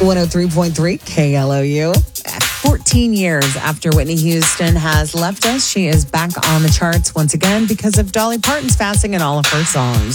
103.3 KLOU. 14 years after Whitney Houston has left us, she is back on the charts once again because of Dolly Parton's passing and all of her songs.